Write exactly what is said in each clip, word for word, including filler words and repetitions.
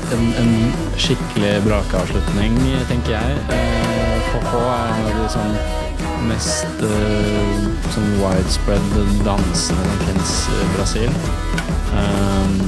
en, en skikkelig brakeavslutning, tenker jeg. Eh, F H er en av de sånn mest eh, sånn widespread dansene som finnes i Brasil. Um,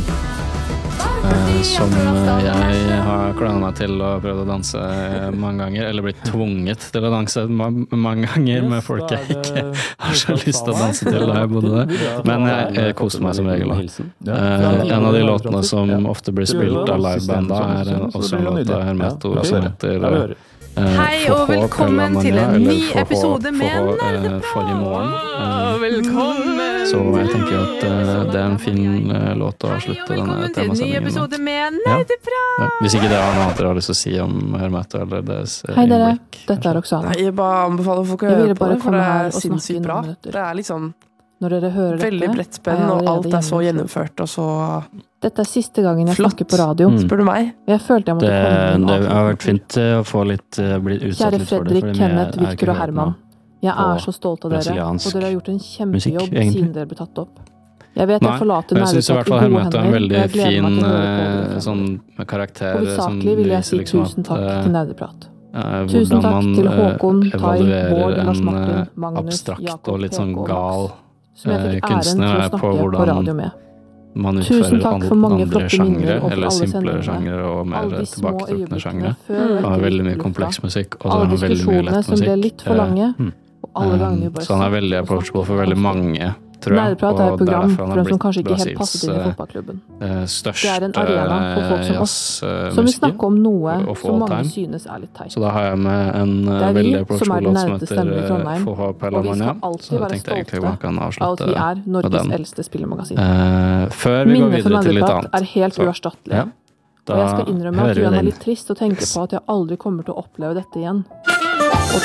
eh, som jeg har klønet meg til og prøvd å danse mange ganger, eller blitt tvunget til å danse ma- mange ganger med folk jeg ikke har så lyst til å danse til da jeg bodde der. Men jeg, jeg koser meg som regel da. Eh, en av de låtene som ofte blir spilt av liveband da er en, også en låt av Hermeto som heter eh, Hei og velkommen til en ny episode med Nerdeprat. For i morgen. Eh, Velkommen. Så jeg tenker at eh, det er en fin eh, låt å Hei og avslutte denne velkommen til en ny temasendingen med. episode med Nerdeprat. Ja. Hvis ikke det er noe annet dere har lyst til å si om Hermeto eller deres eh, Hei dere, innblikk, dette er kanskje. Roxana. Nei, jeg bare anbefaler folk å Jeg høre ville på bare det, for komme det her er og snakke i sinnssykt noen bra. minutter. Det er liksom Når dere hører dette, veldig bredt spenn, er jeg og alt allerede er så hjemme. gjennomført, og så Dette er siste gangen jeg Flott. snakker på radio. Mm. spør du meg. Jeg følte jeg måtte Det, komme med en det har vært avslutning. fint eh, å få litt eh, bli utsatt Kjære litt for det. Fredrik, fordi Kenneth, jeg har ikke Victor og hørt Herman. noe Jeg på er så stolt av dere, brasiliansk og dere har gjort en musikk, kjempejobb egentlig. siden dere ble tatt opp. Jeg vet jeg Nei, forlater jeg synes i hvert Nerdeprat i fall gode Hermeto er en hender, veldig og jeg gleder fin meg til å høre på eh, dere fremover. sånn karakter som Hovedsakelig vil jeg si viser liksom tusen at, takk eh, til Nerdeprat. eh, Tusen hvordan takk man til eh, Håkon, Tai, Bård, evaluerer Lars en Martin, eh, Magnus, abstrakt Jakob, og litt sånn P K og gal Max, som jeg eh, fikk æren til kunstner å er på snakke på hvordan radio med. man Tusen utfører takk for an- mange andre flotte minner sjangre, og for eller alle simplere sendingene. sjangre og mer Alle de små tilbaketrukne øyeblikkene sjangre. før Han og har etter veldig mye lufta. kompleks musikk, og så Alle har han veldig mye diskusjonene lett som ble musikk. litt for lange, Eh, og alle gangene vi bare Så han er satt veldig og approachable snakket for veldig om mange, tror jeg. Nerdeprat er et Og det er program derfor for han dem har som kanskje blitt ikke helt passet inn i Brasils fotballklubben. eh, Det er største en arena for folk som oss, som vil snakke om noe of som all mange time. synes er litt teit. Så da har jeg med en eh, Det er vi veldig som er approachable den låt som nerdeste stemmen i heter Trondheim, F H og vi Pellamania. skal alltid Så jeg være tenkte egentlig stolte man kan av at avslutte vi er med Norges den. eldste spillemagasin. Eh, før vi går Minnet for videre til litt Nerdeprat annet. er helt Så, uerstattelig. ja, Og jeg skal innrømme at hører det vi gjør meg den. litt trist å tenke på at jeg aldri kommer til å oppleve dette igjen.